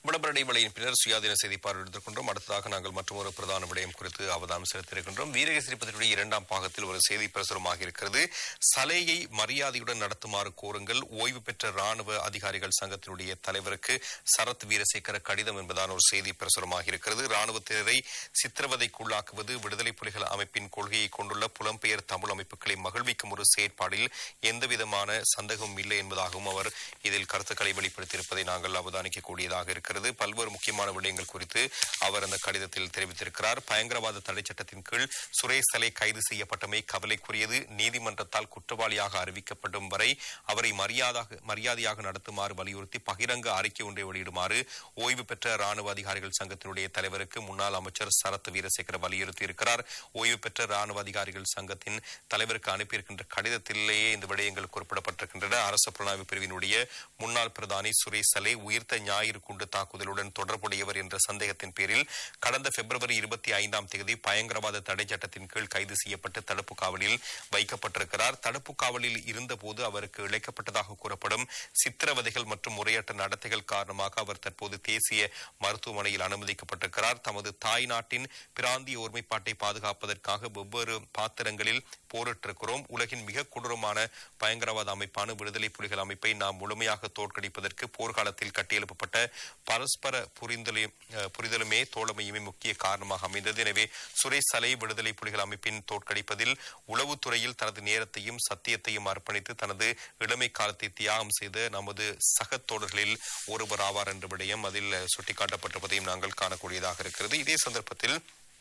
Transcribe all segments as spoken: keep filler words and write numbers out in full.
விளம்பர இடைவெளியின் பின்னர் சுயாதீன செய்தி பார்வையிட்டிருக்கின்றோம். அடுத்ததாக நாங்கள் மற்றொரு பிரதான விடயம் குறித்து அவதானம் செலுத்தியிருக்கின்றோம். வீரகேசரி பத்திரிகையுடைய இரண்டாம் பாகத்தில் ஒரு செய்தி பிரசுரமாக இருக்கிறது. சலையை மரியாதையுடன் நடத்துமாறு கோருங்கள், ஓய்வு பெற்ற ராணுவ அதிகாரிகள் சங்கத்தினுடைய தலைவருக்கு சரத் வீரசேகர கடிதம் என்பதான ஒரு செய்தி பிரசுரமாக இருக்கிறது. ராணுவத்தினரை சித்திரவதைக்குள்ளாக்குவது விடுதலை புலிகள் அமைப்பின் கொள்கையை கொண்டுள்ள புலம்பெயர் தமிழ் அமைப்புகளை மகிழ்விக்கும் ஒரு செயற்பாடில் எந்தவிதமான சந்தேகமும் இல்லை என்பதாகவும் அவர் இதில் கருத்துக்களை வெளிப்படுத்தியிருப்பதை நாங்கள் அவதானிக்கக்கூடியதாக இருக்கிறது. பல்வேறு முக்கியமான விடயங்கள் குறித்து அவர் அந்த கடிதத்தில் தெரிவித்திருக்கிறார். பயங்கரவாத தடை சட்டத்தின் கீழ் சுரேஷ் சலை கைது செய்யப்பட்டமை கவலைக்குரியது. நீதிமன்றத்தால் குற்றவாளியாக அறிவிக்கப்படும் வரை அவரை மரியாதையாக நடத்துமாறு வலியுறுத்தி பகிரங்க அறிக்கை ஒன்றை வெளியிடுமாறு ஓய்வு பெற்ற ராணுவ அதிகாரிகள் சங்கத்தினுடைய தலைவருக்கு முன்னாள் அமைச்சர் சரத் வீரசேகர வலியுறுத்தி இருக்கிறார். ஓய்வு பெற்ற ராணுவ அதிகாரிகள் சங்கத்தின் தலைவருக்கு அனுப்பியிருக்கின்ற கடிதத்திலேயே இந்த விடயங்கள் குறிப்பிடப்பட்டிருக்கின்றன. அரசு புலனாய்வு பிரிவினுடைய முன்னாள் பிரதானி சுரேஷ் சலை உயிர்த்த ஞாயிறு குண்டு தாக்குதலுடன் தொடர்புடையவர் என்ற சந்தேகத்தின் பேரில் கடந்த பிப்ரவரி இருபத்தி ஐந்தாம் தேதி பயங்கரவாத தடை சட்டத்தின் கீழ் கைது செய்யப்பட்டு தடுப்பு காவலில் வைக்கப்பட்டிருக்கிறார். தடுப்பு காவலில் இருந்தபோது அவருக்கு இழைக்கப்பட்டதாக கூறப்படும் சித்திரவதைகள் மற்றும் முறையற்ற நடத்தைகள் காரணமாக அவர் தற்போது தேசிய மருத்துவமனையில் அனுமதிக்கப்பட்டிருக்கிறார். தமது தாய் நாட்டின் பிராந்திய ஒருமைப்பாட்டை பாதுகாப்பதற்காக வெவ்வேறு பாத்திரங்களில் போரிட்டிருக்கிறோம். உலகின் மிக கொடூரமான பயங்கரவாத அமைப்பான விடுதலை புலிகள் அமைப்பை நாம் முழுமையாக தோற்கடிப்பதற்கு போர்க்காலத்தில் கட்டியெழுப்பப்பட்ட பரஸ்பர புரிதலே புரிதலுமே தோழமையுமே முக்கிய காரணமாக அமைந்தது. எனவே சுரேஷ் சலை விடுதலை புலிகள் அமைப்பின் தோற்கடிப்பதில் உளவுத்துறையில் தனது நேரத்தையும் சத்தியத்தையும் அர்ப்பணித்து தனது இளமை காலத்தை தியாகம் செய்த நமது சக தோழர்களில் ஒருவர் ஆவார் என்ற விடயம் அதில் சுட்டிக்காட்டப்பட்டிருப்பதையும் நாங்கள் காணக்கூடியதாக இருக்கிறது. இதே சந்தர்ப்பத்தில்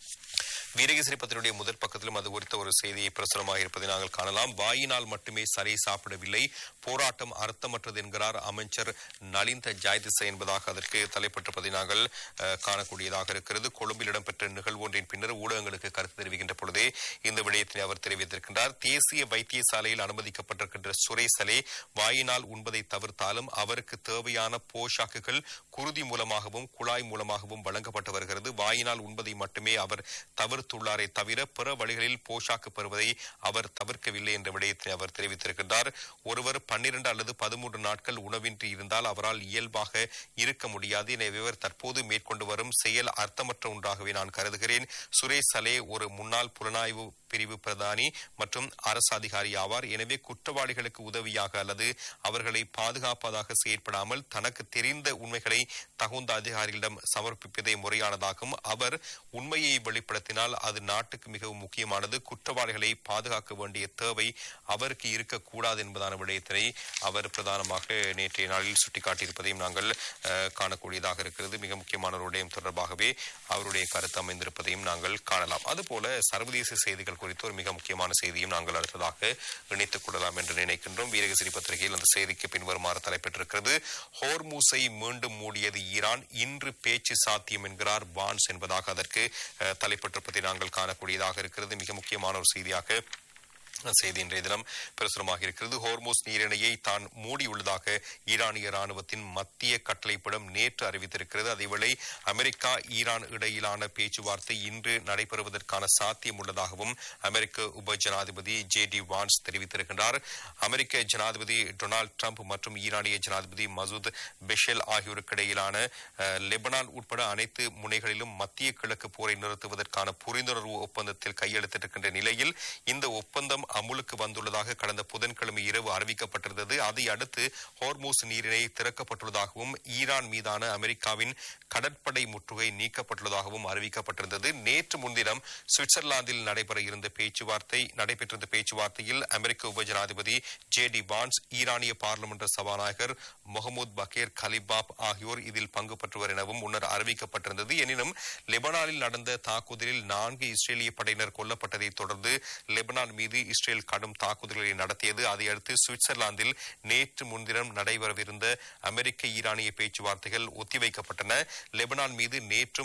வீரகேசரி பத்திரிகையுடைய முதல் பக்கத்திலும் அது குறித்த ஒரு செய்தியை பிரசுரமாக இருப்பதை நாங்கள் காணலாம். வாயினால் மட்டுமே சரி சாப்பிடவில்லை, போராட்டம் அர்த்தமற்றது என்கிறார் அமைச்சர் நலிந்த ஜாயதிச என்பதாக அதற்கு தலைப்பட்டிருப்பதை நாங்கள் காணக்கூடியதாக இருக்கிறது. கொழும்பில் இடம்பெற்ற நிகழ்வு ஒன்றின் பின்னர் ஊடகங்களுக்கு கருத்து தெரிவிக்கின்ற பொழுதே இந்த விடயத்தினை அவர் தெரிவித்திருக்கின்றார். தேசிய வைத்தியசாலையில் அனுமதிக்கப்பட்டிருக்கின்ற சுரேஷ் சலே வாயினால் உண்பதை தவிர்த்தாலும் அவருக்கு தேவையான போஷாக்குகள் குருதி மூலமாகவும் குழாய் மூலமாகவும் வழங்கப்பட்டு வருகிறது. வாயினால் உண்பதை மட்டுமே அவர் தவிர உள்ளாரை தவிர பிற வழிகளில் போஷாக்கு பெறுவதை அவர் தவிர்க்கவில்லை என்ற விடயத்தை அவர் தெரிவித்திருக்கின்றார். ஒருவர் பன்னிரண்டு அல்லது பதிமூன்று நாட்கள் உணவின்றி இருந்தால் அவரால் இயல்பாக இருக்க முடியாது. எனவே இவர் தற்போது மேற்கொண்டு வரும் செயல் அர்த்தமற்ற ஒன்றாகவே நான் கருதுகிறேன். சுரேஷ் சலே ஒரு முன்னாள் புலனாய்வு பிரிவு பிரதானி மற்றும் அரசு அதிகாரி ஆவார். எனவே குற்றவாளிகளுக்கு உதவியாக அல்லது அவர்களை பாதுகாப்பதாக செயற்படாமல் தனக்கு தெரிந்த உண்மைகளை தகுந்த அதிகாரிகளிடம் சமர்ப்பிப்பதே முறையானதாகும். அவர் உண்மையை வெளிப்படுத்தினால் அது நாட்டுக்கு மிகவும் முக்கியமானது. குற்றவாளிகளை பாதுகாக்க வேண்டிய தேவை அவருக்கு இருக்கக்கூடாது என்பதான விடயத்தினை அவர் பிரதானமாக நேற்றைய நாளில் சுட்டிக்காட்டியிருப்பதையும் நாங்கள் காணக்கூடியதாக இருக்கிறது. மிக முக்கியமான ஒரு விடயம் தொடர்பாகவே அவருடைய கருத்து அமைந்திருப்பதையும் நாங்கள் காணலாம். அதுபோல சர்வதேச செய்திகள் குறித்து ஒரு மிக முக்கியமான செய்தியும் நாங்கள் அடுத்ததாக இணைத்துக் கொள்ளலாம் என்று நினைக்கின்றோம். வீரகேசரி பத்திரிகையில் அந்த செய்திக்கு பின்வருமாறு தலைப்பெற்றிருக்கிறது. ஹோர்மூஸை மீண்டும் மூடியது ஈரான், இன்று பேச்சு சாத்தியம் என்கிறார் வான்ஸ் என்பதாக அதற்கு தலைப்பட்டிருப்பதை நாங்கள் காணக்கூடியதாக இருக்கிறது. மிக முக்கியமான ஒரு செய்தியாக செய்தி இன்றைய தினம் பிரசுரமாக இருக்கிறது. ஹோர்மூஸ் நீரிணையை தான் மூடியுள்ளதாக ஈரானிய ராணுவத்தின் மத்திய கட்டளைப்படம் நேற்று அறிவித்திருக்கிறது. அதேவேளை அமெரிக்கா ஈரான் இடையிலான பேச்சுவார்த்தை இன்று நடைபெறுவதற்கான சாத்தியம் உள்ளதாகவும் அமெரிக்க உப ஜனாதிபதி ஜே டி வான்ஸ் தெரிவித்திருக்கின்றார். அமெரிக்க ஜனாதிபதி டொனால்டு டிரம்ப் மற்றும் ஈரானிய ஜனாதிபதி மசூத் பெஷல் ஆகியோருக்கு இடையிலான லெபனான் உட்பட அனைத்து முனைகளிலும் மத்திய கிழக்கு போரை நிறுத்துவதற்கான புரிந்துணர்வு ஒப்பந்தத்தில் கையெழுத்திட்டிருக்கின்ற நிலையில் இந்த ஒப்பந்தம் அமுலுக்கு வந்துள்ளதாக கடந்த புதன்கிழமை இரவு அறிவிக்கப்பட்டிருந்தது. அதை அடுத்து ஹோர்மூஸ் நீரிணை திறக்கப்பட்டுள்ளதாகவும் ஈரான் மீதான அமெரிக்காவின் கடற்படை முற்றுகை நீக்கப்பட்டுள்ளதாகவும் அறிவிக்கப்பட்டிருந்தது. நேற்று முன்தினம் சுவிட்சர்லாந்தில் நடைபெற இருந்த பேச்சுவார்த்தை நடைபெற்றிருந்த பேச்சுவார்த்தையில் அமெரிக்க உப ஜனாதிபதி ஜே டி வான்ஸ், ஈரானிய பார்லிமெண்ட் சபாநாயகர் முகமது பகீர் கலிபாப் ஆகியோர் இதில் பங்கு பெற்றுவர் எனவும் முன்னர் அறிவிக்கப்பட்டிருந்தது. எனினும் லெபனானில் நடந்த தாக்குதலில் நான்கு இஸ்ரேலிய படையினர் கொல்லப்பட்டதை தொடர்ந்து லெபனான் மீது இஸ்ரேல் கடும் தாக்குதல்களை நடத்தியது. அதையடுத்து சுவிட்சர்லாந்தில் நேற்று முன்தினம் நடைபெறவிருந்த அமெரிக்க ஈரானிய பேச்சுவார்த்தைகள் ஒத்திவைக்கப்பட்டன. லெபனான் மீது நேற்றும்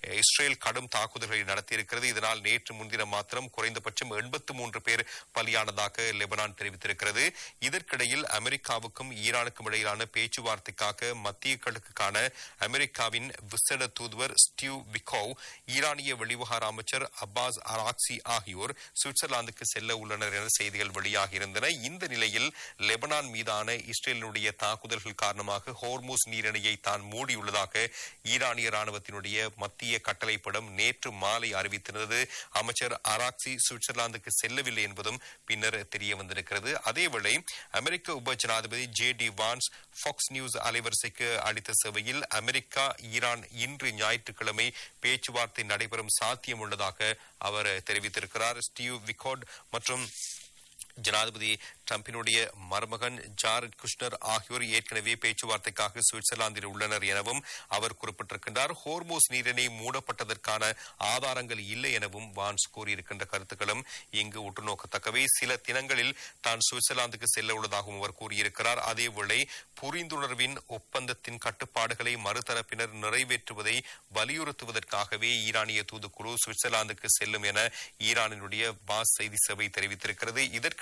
இஸ்ரேல் கடும் தாக்குதல்களை நடத்தியிருக்கிறது. இதனால் நேற்று முன்தினம் மாத்திரம் குறைந்தபட்சம் எண்பத்து மூன்று பேர் பலியானதாக லெபனான் தெரிவித்திருக்கிறது. இதற்கிடையில் அமெரிக்காவுக்கும் ஈரானுக்கும் இடையிலான பேச்சுவார்த்தைக்காக மத்திய கிழக்குக்கான அமெரிக்காவின் விசேட தூதுவர் ஸ்டீவ் விக்கோவ், ஈரானிய வெளிவிவகார அமைச்சர் அப்பாஸ் அராக்சி ஆகியோர் சுவிட்சர்லாந்துக்கு செல்ல உள்ளனர் என செய்திகள் வெளியாகியிருந்தன. இந்த நிலையில் லெபனான் மீதான இஸ்ரேலினுடைய தாக்குதல்கள் காரணமாக ஹோர்முஸ் நீரிணையை தான் மூடியுள்ளதாக ஈரானிய ராணுவத்தினுடைய மத்திய கட்டளைப்படம் நேற்று மாலை அறிவித்திருந்தது. அமைச்சர் அராக்சி சுவிட்சர்லாந்துக்கு செல்லவில்லை என்பதும் பின்னர் தெரிய வந்திருக்கிறது. அதேவேளை அமெரிக்க உப ஜனாதிபதி ஜே டி வான்ஸ் ஃபாக்ஸ் நியூஸ் அலைவரிசைக்கு அளித்த சேவையில் அமெரிக்கா ஈரான் இன்று ஞாயிற்றுக்கிழமை பேச்சுவார்த்தை நடைபெறும் சாத்தியம் உள்ளதாக அவர் தெரிவித்திருக்கிறார். ஸ்டீவ் விக்கோட் மற்றும் ஜனாதிபதி டிரம்பினுடைய மருமகன் ஜாரட் குஷ்னர் ஆகியோர் ஏற்கனவே பேச்சுவார்த்தைக்காக சுவிட்சர்லாந்தில் உள்ளனர் எனவும் அவர் குறிப்பிட்டிருக்கின்றார். ஹோர்மோஸ் நீரிணை மூடப்பட்டதற்கான ஆதாரங்கள் இல்லை எனவும் வான்ஸ் கூறியிருக்கின்ற கருத்துக்களும் இங்கு உற்றுநோக்கத்தக்கவை. சில தினங்களில் தான் சுவிட்சர்லாந்துக்கு செல்ல உள்ளதாகவும் அவர் கூறியிருக்கிறார். அதேவேளை புரிந்துணர்வின் ஒப்பந்தத்தின் கட்டுப்பாடுகளை மறுதரப்பினர் நிறைவேற்றுவதை வலியுறுத்துவதற்காகவே ஈரானிய தூதுக்குழு சுவிட்சர்லாந்துக்கு செல்லும் என ஈரானினுடைய பாஸ் செய்தி சேவை தெரிவித்திருக்கிறது. இதற்கிடையில்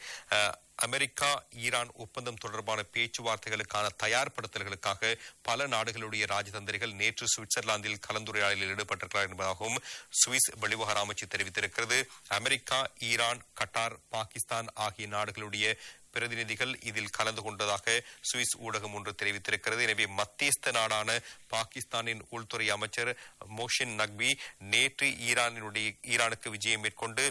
அமெரிக்கா ஈரான் ஒப்பந்தம் தொடர்பான பேச்சுவார்த்தைகளுக்கான தயார்படுத்தல்களுக்காக பல நாடுகளுடைய ராஜதந்திரிகள் நேற்று சுவிட்சர்லாந்தில் கலந்துரையாடலில் ஈடுபட்டிருக்கிறார் என்பதாகவும் சுவிஸ் வெளிவிவகார அமைச்சு தெரிவித்திருக்கிறது. அமெரிக்கா, ஈரான், கட்டார், பாகிஸ்தான் ஆகிய நாடுகளுடைய பிரதிநிதிகள் இதில் கலந்து கொண்டதாக சுவிஸ் ஊடகம் ஒன்று தெரிவித்திருக்கிறது. எனவே மத்தியஸ்த நாடான பாகிஸ்தானின் உள்துறை அமைச்சர் மோஷின் நக்வி நேற்று ஈரானினுடைய ஈரானுக்கு விஜயம் மேற்கொண்டு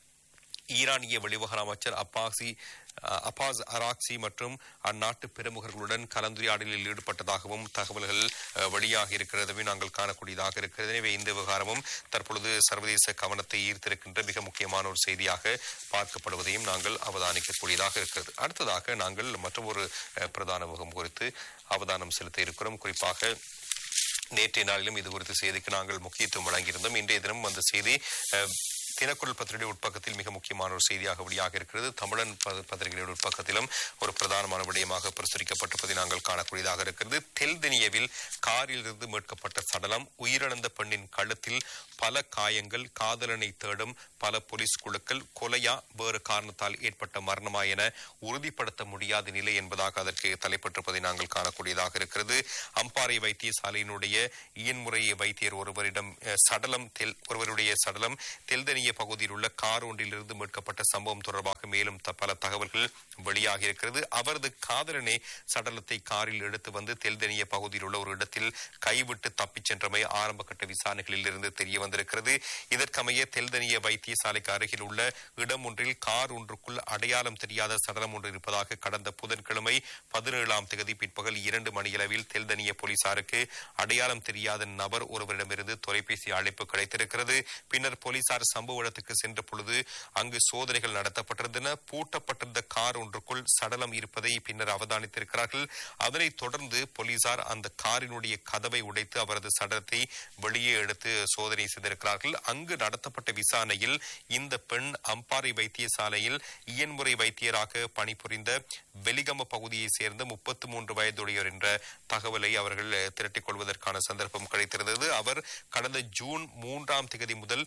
ஈரானிய வெளிவிவகார அமைச்சர் அப்பாசி அப்பாஸ் அராக்சி மற்றும் அந்நாட்டு பிரமுகர்களுடன் கலந்துரையாடலில் ஈடுபட்டதாகவும் தகவல்கள் வெளியாக இருக்கிறதவே நாங்கள் காணக்கூடியதாக இருக்கிறது. எனவே இந்த விவகாரமும் தற்பொழுது சர்வதேச கவனத்தை ஈர்த்திருக்கின்ற மிக முக்கியமான ஒரு செய்தியாக பார்க்கப்படுவதையும் நாங்கள் அவதானிக்கக்கூடியதாக இருக்கிறது. அடுத்ததாக நாங்கள் மற்றொரு பிரதான முகம் குறித்து அவதானம் செலுத்த இருக்கிறோம். குறிப்பாக நேற்றைய நாளிலும் இது குறித்த செய்திக்கு நாங்கள் முக்கியத்துவம் வழங்கியிருந்தோம். இன்றைய தினம் அந்த செய்தி தினக்குரல் பத்திரிகை உட்பக்கத்தில் மிக முக்கியமான ஒரு செய்தியாக வெளியாக இருக்கிறது. தமிழன் பத்திரிகையுடைய உட்பக்கத்திலும் ஒரு பிரதானமான விடயமாக பிரசுரிக்கப்பட்டிருப்பதை நாங்கள் காணக்கூடியதாக இருக்கிறது. தெல்தெனியவில் காரில் இருந்து மீட்கப்பட்ட சடலம், உயிரிழந்த பெண்ணின் கழுத்தில் பல காயங்கள், காதலனை தேடும் பல போலீஸ் குழுக்கள், கொலையா வேறு காரணத்தால் ஏற்பட்ட மரணமா என உறுதிப்படுத்த முடியாத நிலை என்பதாக அதற்கு தலைப்பட்டிருப்பதை நாங்கள் காணக்கூடியதாக இருக்கிறது. அம்பாறை வைத்தியசாலையினுடைய இயன்முறை வைத்தியர் ஒருவரிடம் சடலம் ஒருவருடைய சடலம் தெல்தெனிய பகுதியில் உள்ள கார் ஒன்றிலிருந்து மீட்கப்பட்ட சம்பவம் தொடர்பாக மேலும் பல தகவல்கள் வெளியாக இருக்கிறது. அவரது காதலனே சடலத்தை காரில் எடுத்து வந்து தெல்தெனிய பகுதியில் உள்ள ஒரு இடத்தில் கைவிட்டு தப்பிச் சென்றமை ஆரம்ப கட்ட விசாரணைகளில் இருந்து தெரிய வந்திருக்கிறது. இதற்கமைய தெல்தெனிய வைத்தியசாலைக்கு அருகில் உள்ள இடம் ஒன்றில் கார் ஒன்றுக்குள் அடையாளம் தெரியாத சடலம் ஒன்று இருப்பதாக கடந்த புதன்கிழமை பதினேழாம் தேதி பிற்பகல் இரண்டு மணியளவில் தெல்தெனிய போலீசாருக்கு அடையாளம் தெரியாத நபர் ஒருவரிடமிருந்து தொலைபேசி அழைப்பு கிடைத்திருக்கிறது. பின்னர் போலீசார் சம்பவ இடத்துக்கு சென்ற பொழுது அங்கு சோதனைகள் நடத்தப்பட்டிருந்தன. பூட்டப்பட்டிருந்த கார் ஒன்றுக்குள் சடலம் இருப்பதை பின்னர் அவதானித்திருக்கிறார்கள். அதனைத் தொடர்ந்து போலீசார் அந்த காரினுடைய கதவை உடைத்து அவரது சடலத்தை வெளியே எடுத்து சோதனை செய்திருக்கிறார்கள். அங்கு நடத்தப்பட்ட விசாரணையில் இந்த பெண் அம்பாறை வைத்தியசாலையில் இயன்முறை வைத்தியராக பணிபுரிந்த வெலிகம பகுதியை சேர்ந்த முப்பத்தி மூன்று வயதுடையவர் என்ற தகவலை அவர்கள் திரட்டிக் கொள்வதற்கான சந்தர்ப்பம் கிடைத்திருந்தது. அவர் கடந்த ஜூன் மூன்றாம் தேதி முதல்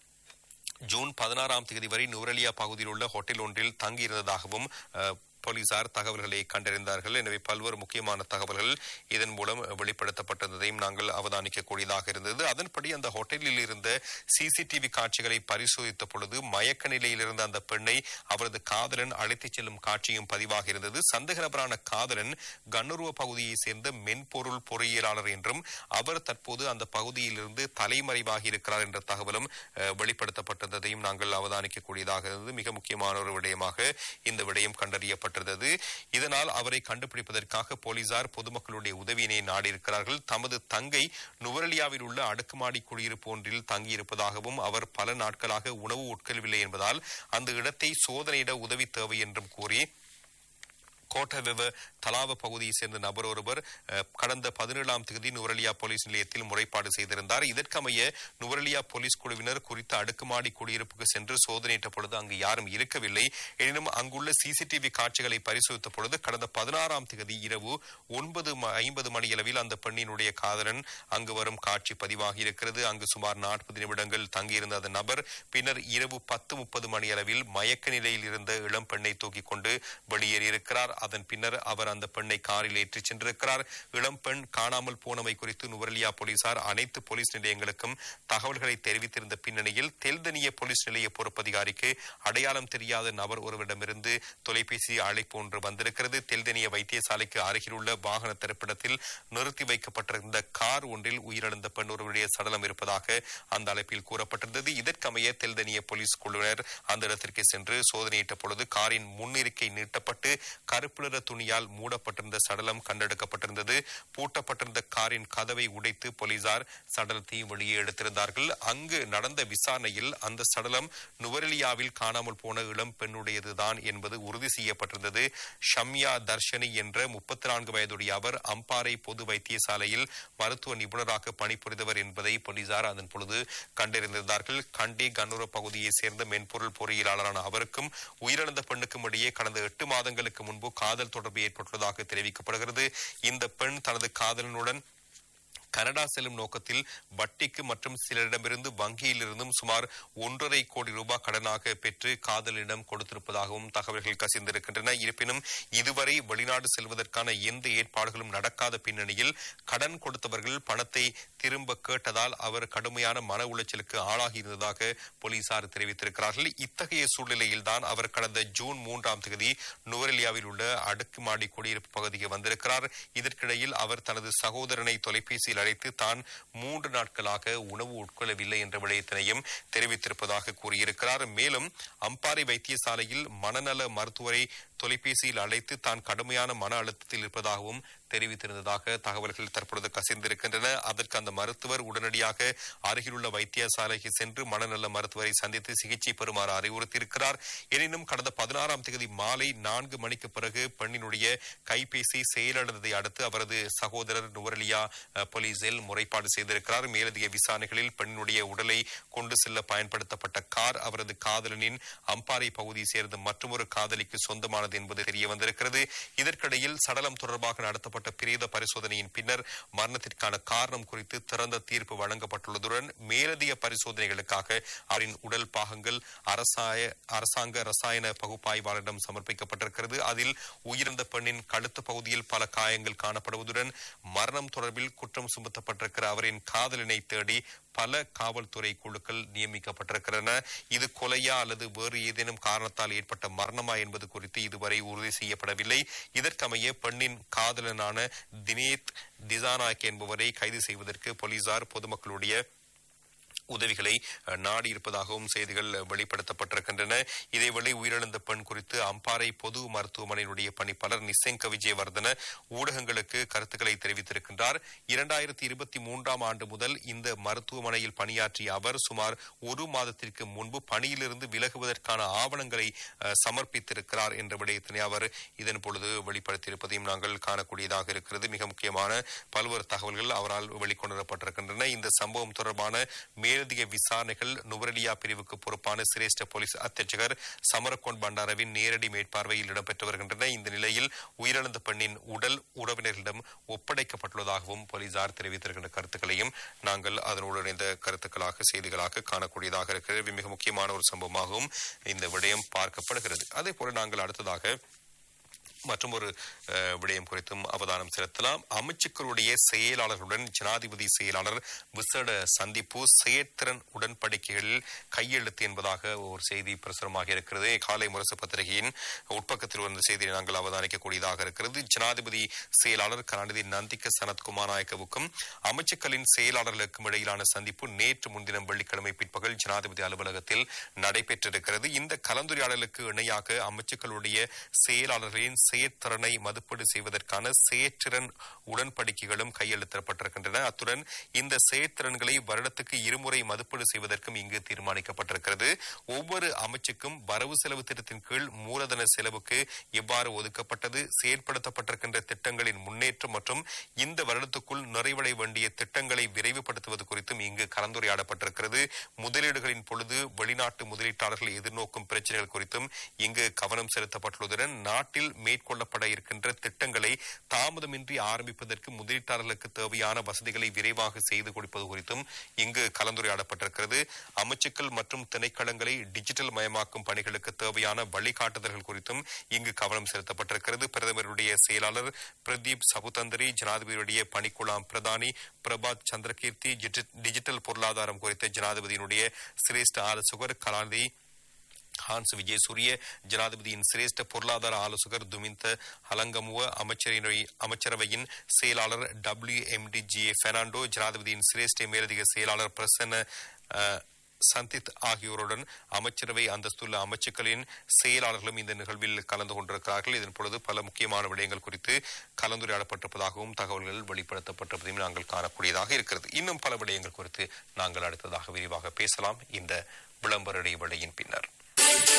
ஜூன் பதினாறாம் தேதி வரை நூரலியா பகுதியில் உள்ள ஹோட்டல் ஒன்றில் தங்கியிருந்ததாகவும் போலீசார் தகவல்களை கண்டறிந்தார்கள். எனவே பல்வேறு முக்கியமான தகவல்கள் இதன் மூலம் வெளிப்படுத்தப்பட்டதையும் நாங்கள் அவதானிக்கக்கூடியதாக இருந்தது. அதன்படி அந்த ஹோட்டலில் இருந்த சிசிடிவி காட்சிகளை பரிசோதித்த பொழுது மயக்க நிலையில் இருந்த அந்த பெண்ணை அவரது காதலன் அழைத்துச் செல்லும் காட்சியும் பதிவாக இருந்தது. சந்தேக நபரான காதலன் கண்ணுருவ பகுதியை சேர்ந்த மென்பொருள் பொறியியலாளர் என்றும் அவர் தற்போது அந்த பகுதியில் இருந்து தலைமறைவாகி இருக்கிறார் என்ற தகவலும் வெளிப்படுத்தப்பட்டதையும் நாங்கள் அவதானிக்கக்கூடியதாக இருந்தது. மிக முக்கியமான ஒரு விடயமாக இந்த விடயம் கண்டறியப்பட்டது. இதனால் அவரை கண்டுபிடிப்பதற்காக போலீசார் பொதுமக்களுடைய உதவியினை நாடியிருக்கிறார்கள். தமது தங்கை நுவரலியாவில் உள்ள அடுக்குமாடி குடியிருப்பு ஒன்றில் தங்கியிருப்பதாகவும் அவர் பல நாட்களாக உணவு உட்கொள்ளவில்லை என்பதால் அந்த இடத்தை சோதனையிட உதவி தேவை என்றும் கூறி கோட்டவெவ தலாவ பகுதியை சேர்ந்த நபர் ஒருவர் கடந்த பதினேழாம் தேதி நுவரெலியா போலீஸ் நிலையத்தில் முறைப்பாடு செய்திருந்தார். இதற்கமைய நுவரெலியா போலீஸ் குழுவினர் குறித்த அடுக்குமாடி குடியிருப்புக்கு சென்று சோதனையிட்ட பொழுது அங்கு யாரும் இருக்கவில்லை. எனினும் அங்குள்ள சிசிடிவி காட்சிகளை பரிசோதித்த பொழுது கடந்த பதினாறாம் தேதி இரவு ஒன்பது ஐம்பது மணியளவில் அந்த பெண்ணினுடைய காதலன் அங்கு வரும் காட்சி பதிவாகி இருக்கிறது. அங்கு சுமார் நாற்பது நிமிடங்கள் தங்கியிருந்த அந்த நபர் பின்னர் இரவு பத்து முப்பது மணியளவில் மயக்க நிலையில் இருந்த இளம் பெண்ணை தூக்கிக் கொண்டு வெளியேறியிருக்கிறார். அதன் பின்னர் அவர் அந்த பெண்ணை காரில் ஏற்றிச் சென்றிருக்கிறார். இளம் பெண் காணாமல் போனமை குறித்து நுவரெலியா போலீசார் அனைத்து போலீஸ் நிலையங்களுக்கும் தகவல்களை தெரிவித்திருந்த பின்னணியில் தெல்தனிய போலீஸ் நிலைய பொறுப்பதிகாரிக்கு அடையாளம் தெரியாத நபர் ஒருவரிடமிருந்து தொலைபேசி அழைப்பு ஒன்று வந்திருக்கிறது. தெல்தனிய வைத்தியசாலைக்கு அருகில் உள்ள வாகன திரைப்படத்தில் நிறுத்தி வைக்கப்பட்டிருந்த கார் ஒன்றில் உயிரிழந்த பெண் ஒருவருடைய சடலம் இருப்பதாக அந்த அழைப்பில் கூறப்பட்டிருந்தது. இதற்கமைய தெல்தனிய போலீஸ் குழுவினர் அந்த இடத்திற்கு சென்று சோதனையிட்ட பொழுது காரின் முன்னிருக்கை நீட்டப்பட்டு கருப்பு நிற துணியால் மூடப்பட்டிருந்த சடலம் கண்டெடுக்கப்பட்டிருந்தது. பூட்டப்பட்டிருந்த காரின் கதவை உடைத்து போலீசார் சடலத்தை வெளியே எடுத்திருந்தார்கள். அங்கு நடந்த விசாரணையில் அந்த சடலம் நுவரெலியாவில் காணாமல் போன இளம் பெண்ணுடையதுதான் என்பது உறுதி செய்யப்பட்டிருந்தது. ஷம்யா தர்ஷனி என்ற முப்பத்தி நான்கு வயதுடைய அவர் அம்பாறை பொது வைத்தியசாலையில் மருத்துவ நிபுணராக பணிபுரிந்தவர் என்பதை போலீசார் அதன் பொழுது கண்டறிந்திருந்தார்கள். கண்டி கண்ணூர பகுதியை சேர்ந்த மென்பொருள் பொறியியலாளரான அவருக்கும் உயிரிழந்த பெண்ணுக்கும் இடையே கடந்த எட்டு மாதங்களுக்கு முன்பு காதல் தொடர்பு ஏற்பட்டுள்ளதாக தெரிவிக்கப்படுகிறது. இந்த பெண் தனது காதலனுடன் கனடா செல்லும் நோக்கத்தில் வட்டிக்கு மற்றும் சிலரிடமிருந்து வங்கியிலிருந்தும் சுமார் ஒன்றரை கோடி ரூபாய் கடனாக பெற்று காதலிடம் கொடுத்திருப்பதாகவும் தகவல்கள் கசிந்திருக்கின்றன. இருப்பினும் இதுவரை வெளிநாடு செல்வதற்கான எந்த ஏற்பாடுகளும் நடக்காத பின்னணியில் கடன் கொடுத்தவர்கள் பணத்தை திரும்ப கேட்டதால் அவர் கடுமையான மன உளைச்சலுக்கு ஆளாகியிருந்ததாக போலீசார் தெரிவித்திருக்கிறார்கள். இத்தகைய சூழ்நிலையில் தான் அவர் கடந்த ஜூன் மூன்றாம் தேதி நுவரெலியாவில் உள்ள அடுக்குமாடி குடியிருப்பு பகுதிக்கு வந்திருக்கிறார். இதற்கிடையில் அவர் தனது சகோதரனை தொலைபேசியில் அழைத்து தான் மூன்று நாட்களாக உணவு உட்கொள்ளவில்லை என்ற விடயத்தினையும் தெரிவித்திருப்பதாக கூறியிருக்கிறார். மேலும் அம்பாறை வைத்தியசாலையில் மனநல மருத்துவரை தொலைபேசியில் அழைத்து தான் கடுமையான மன அழுத்தத்தில் இருப்பதாகவும் தெரிவித்திருந்ததாக தகவல்கள் தற்பொழுது கசிந்திருக்கின்றன. அதற்கு அந்த மருத்துவர் உடனடியாக அருகிலுள்ள வைத்தியசாலைக்கு சென்று மனநல மருத்துவரை சந்தித்து சிகிச்சை பெறுமாறு அறிவுறுத்தியிருக்கிறார். எனினும் கடந்த பதினாறாம் தேதி மாலை நான்கு மணிக்கு பிறகு பெண்ணினுடைய கைபேசி செயலிழந்ததை அடுத்து அவரது சகோதரர் நுவரெலியா போலீசில் முறைப்பாடு செய்திருக்கிறார். மேலதிக விசாரணைகளில் பெண்ணினுடைய உடலை கொண்டு செல்ல பயன்படுத்தப்பட்ட கார் அவரது காதலனின் அம்பாறை பகுதியை சேர்ந்த மற்றொரு காதலிக்கு சொந்தமானது என்பது தெரிய வந்திருக்கிறது. இதற்கிடையில் சடலம் தொடர்பாக நடத்தப்பட்ட பிரேத பரிசோதனையின் பின்னர் மரணத்திற்கான காரணம் குறித்து திறந்த தீர்ப்பு வழங்கப்பட்டுள்ளதுடன் மேலதிக பரிசோதனைகளுக்காக அவரின் உடல் பாகங்கள் அரசாங்க ரசாயன பகுப்பாய்வாளரிடம் சமர்ப்பிக்கப்பட்டிருக்கிறது. அதில் உயிரிழந்த பெண்ணின் கழுத்து பகுதியில் பல காயங்கள் காணப்படுவதுடன் மரணம் தொடர்பில் குற்றம் சுமத்தப்பட்டிருக்கிற அவரின் காதலினை தேடி பல காவல்துறை குழுக்கள் நியமிக்கப்பட்டிருக்கின்றன. இது கொலையா அல்லது வேறு ஏதேனும் காரணத்தால் ஏற்பட்ட மரணமா என்பது குறித்து இதுவரை உறுதி செய்யப்படவில்லை. இதற்கமைய பெண்ணின் காதலனான தினேத் திசானாக் என்பவரை கைது செய்வதற்கு போலீசார் பொதுமக்களுடைய உதவிகளை நாடி இருப்பதாகவும் செய்திகள் வெளிப்படுத்தப்பட்டிருக்கின்றன. இதேவேளை உயிரிழந்த பெண் குறித்து அம்பாறை பொது மருத்துவமனையினுடைய பணிப்பாளர் நிசங்க விஜயவர்தன ஊடகங்களுக்கு கருத்துக்களை தெரிவித்திருக்கின்றார். இரண்டாயிரத்தி இருபத்தி மூன்றாம் ஆண்டு முதல் இந்த மருத்துவமனையில் பணியாற்றிய அவர் சுமார் ஒரு மாதத்திற்கு முன்பு பணியிலிருந்து விலகுவதற்கான ஆவணங்களை சமர்ப்பித்திருக்கிறார் என்ற விடயத்தினை அவர் இதன் பொழுது வெளிப்படுத்தியிருப்பதையும் நாங்கள் காணக்கூடியதாக இருக்கிறது. மிக முக்கியமான பல்வேறு தகவல்கள் அவரால் வெளிக்கொணரப்பட்டிருக்கின்றன. இந்த சம்பவம் தொடர்பான மேல் மேலதிக விசாரணைகள் நுவரெலியா பிரிவுக்கு பொறுப்பான சிரேஷ்ட போலீஸ் அத்தியட்சகர் சமரகோன் பண்டாரவின் நேரடி மேற்பார்வையில் இடம்பெற்று வருகின்றன. இந்த நிலையில் உயிரிழந்த பெண்ணின் உடல் உறவினர்களிடம் ஒப்படைக்கப்பட்டுள்ளதாகவும் போலீசார் தெரிவித்திருக்கின்ற கருத்துக்களையும் நாங்கள் அதனோடு இணைந்த கருத்துக்களாக செய்திகளாக காணக்கூடியதாக இருக்கிறது. மிக முக்கியமான ஒரு சம்பவமாகவும் இந்த விடயம் பார்க்கப்படுகிறது. அதே போல நாங்கள் அடுத்ததாக மற்றும் ஒரு விடயம் குறித்தும் அவதானம் செலுத்தலாம். அமைச்சர்களுடைய செயலாளர்களுடன் ஜனாதிபதி செயலாளர் விசேட சந்திப்பு செயற்திறன் உடன்படிக்கைகளில் கையெழுத்து என்பதாக ஒரு செய்தி பிரசுரமாக இருக்கிறது. காலை முரசு பத்திரிகையின் உட்பக்கத்தில் வந்த செய்தியை நாங்கள் அவதானிக்கக்கூடியதாக இருக்கிறது. ஜனாதிபதி செயலாளர் கலாநிதி நந்திக்க சனத்குமார் நாயக்கவுக்கும் அமைச்சர்களின் செயலாளர்களுக்கும் இடையிலான சந்திப்பு நேற்று முன்தினம் வெள்ளிக்கிழமை பிற்பகல் ஜனாதிபதி அலுவலகத்தில் நடைபெற்றிருக்கிறது. இந்த கலந்துரையாடலுக்கு இணையாக அமைச்சர்களுடைய செயலாளர்களின் செயற்திறனை மதிப்பீடு செய்வதற்கான செயற்திறன் உடன்படிக்கைகளும் கையெழுத்திடப்பட்டிருக்கின்றன. அத்துடன் இந்த செயற்திறன்களை வருடத்துக்கு இருமுறை மதிப்பீடு செய்வதற்கும் இங்கு தீர்மானிக்கப்பட்டிருக்கிறது. ஒவ்வொரு அமைச்சுக்கும் வரவு செலவு திட்டத்தின் கீழ் மூலதன செலவுக்கு எவ்வாறு ஒதுக்கப்பட்டது, செயற்படுத்தப்பட்டிருக்கின்ற திட்டங்களின் முன்னேற்றம் மற்றும் இந்த வருடத்துக்குள் நிறைவடைய வேண்டிய திட்டங்களை விரைவுபடுத்துவது குறித்தும் இங்கு கலந்துரையாடப்பட்டிருக்கிறது. முதலீடுகளின் பொழுது வெளிநாட்டு முதலீட்டாளர்கள் எதிர்நோக்கும் பிரச்சனைகள் குறித்தும் இங்கு கவனம் செலுத்தப்பட்டுள்ளதுடன் நாட்டில் மேற்கொள்ளப்பட இருக்கின்ற திட்டங்களை தாமதமின்றி ஆரம்பிப்பதற்கு முதலீட்டாளர்களுக்கு தேவையான வசதிகளை விரைவாக செய்து கொடுப்பது குறித்தும் இங்கு கலந்துரையாடப்பட்டிருக்கிறது. அமைச்சுக்கள் மற்றும் திணைக்களங்களை டிஜிட்டல் மயமாக்கும் பணிகளுக்கு தேவையான வழிகாட்டுதல்கள் குறித்தும் இங்கு கவனம் செலுத்தப்பட்டிருக்கிறது. பிரதமருடைய செயலாளர் பிரதீப் சபுதந்தரி, ஜனாதிபதியுடைய பணிக்குழாம் பிரதானி பிரபாத் சந்திரகீர்த்தி, டிஜிட்டல் பொருளாதாரம் குறித்த ஜனாதிபதியினுடைய சிரேஷ்ட ஆலோசகர் கலாநிதி ஹான்ஸ் விஜய் சூரிய, ஜனாதிபதியின் சிரேஷ்ட பொருளாதார ஆலோசகர் துமிந்த ஹலங்கமுவ, அமைச்சரவையின் செயலாளர் டபிள்யூ எம் டி ஜி ஏ பெர்னாண்டோ, ஜனாதிபதியின் சிரேஷ்ட மேலதிக செயலாளர் பிரசன்ன சந்தித் ஆகியோருடன் அமைச்சரவை அந்தஸ்துள்ள அமைச்சுக்களின் செயலாளர்களும் இந்த நிகழ்வில் கலந்து கொண்டிருக்கிறார்கள். இதன் பொழுது பல முக்கியமான விடயங்கள் குறித்து கலந்துரையாடப்பட்டிருப்பதாகவும் தகவல்கள் வெளிப்படுத்தப்பட்டிருப்பதையும் நாங்கள் காணக்கூடியதாக இருக்கிறது. இன்னும் பல விடயங்கள் குறித்து நாங்கள் அடுத்ததாக விரிவாக பேசலாம் இந்த விளம்பர இடைவேளையின் பின்னர்.